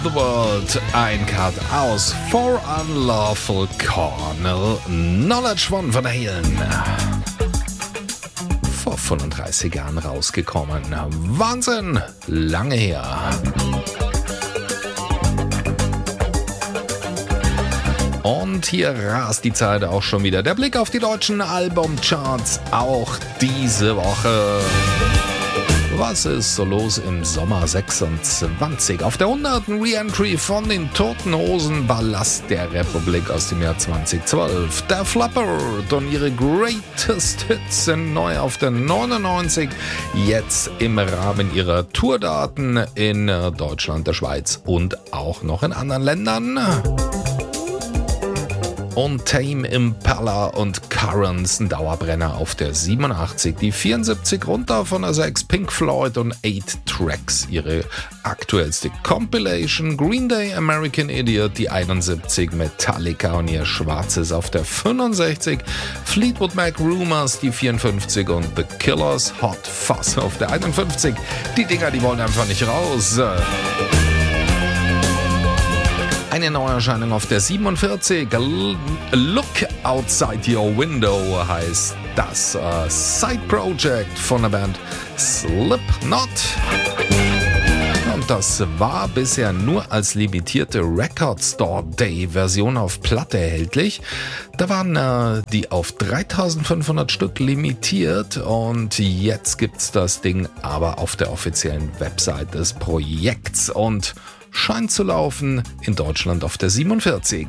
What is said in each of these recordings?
The World, ein Cut aus For Unlawful Carnal Knowledge von Van Halen. Vor 35 Jahren rausgekommen. Wahnsinn, lange her. Und hier rast die Zeit auch schon wieder. Der Blick auf die deutschen Albumcharts auch diese Woche. Was ist so los im Sommer 26? Auf der 100. Re-Entry von den Toten Hosen, Ballast der Republik aus dem Jahr 2012. Der Flappert und ihre Greatest Hits sind neu auf der 99. Jetzt im Rahmen ihrer Tourdaten in Deutschland, der Schweiz und auch noch in anderen Ländern. Und Tame Impala und Currents, ein Dauerbrenner auf der 87, die 74 runter von der 6, Pink Floyd und 8 Tracks, ihre aktuellste Compilation, Green Day, American Idiot, die 71, Metallica und ihr Schwarzes auf der 65, Fleetwood Mac Rumors, die 54 und The Killers, Hot Fuzz auf der 51. Die Dinger, die wollen einfach nicht raus. Eine Neuerscheinung auf der 47, Look Outside Your Window heißt das Side-Project von der Band Slipknot. Und das war bisher nur als limitierte Record Store Day Version auf Platte erhältlich. Da waren die auf 3500 Stück limitiert und jetzt gibt's das Ding aber auf der offiziellen Website des Projekts und scheint zu laufen in Deutschland auf der 47.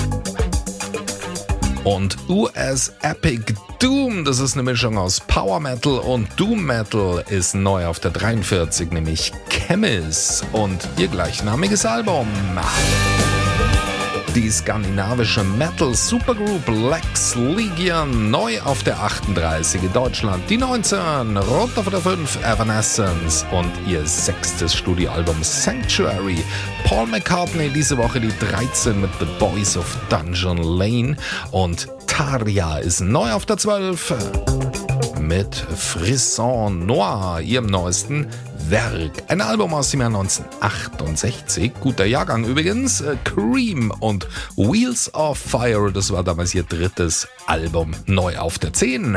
Und US Epic Doom, das ist eine Mischung aus Power Metal und Doom Metal, ist neu auf der 43, nämlich Chemis und ihr gleichnamiges Album. Die skandinavische Metal-Supergroup Lex Legion, neu auf der 38 in Deutschland. Die 19, runter von der 5, Evanescence und ihr 6. Studioalbum Sanctuary. Paul McCartney diese Woche die 13 mit The Boys of Dungeon Lane und Tarja ist neu auf der 12 mit Frisson Noir, ihrem neuesten Werk. Ein Album aus dem Jahr 1968, guter Jahrgang übrigens, Cream und Wheels of Fire, das war damals ihr drittes Album, neu auf der 10.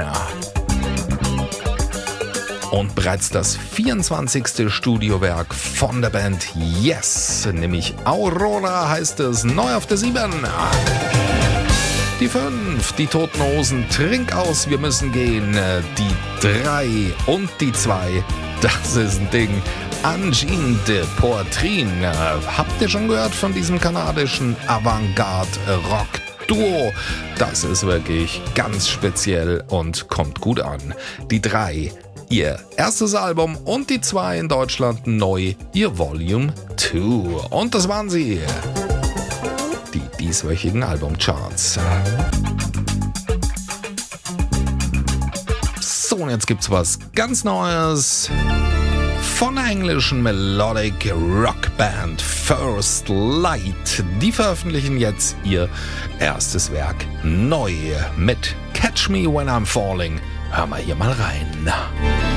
Und bereits das 24. Studiowerk von der Band Yes, nämlich Aurora heißt es, neu auf der 7. Die 5, die Toten Hosen, Trink aus, wir müssen gehen. Die 3 und die 2, das ist ein Ding. Angine de Poitrine. Habt ihr schon gehört von diesem kanadischen Avantgarde-Rock-Duo? Das ist wirklich ganz speziell und kommt gut an. Die 3, ihr erstes Album und die 2 in Deutschland neu, ihr Volume 2. Und das waren sie. Die dieswöchigen Albumcharts. So, und jetzt gibt's was ganz Neues von der englischen Melodic Rockband First Light. Die veröffentlichen jetzt ihr erstes Werk neu mit Catch Me When I'm Falling. Hör mal hier mal rein.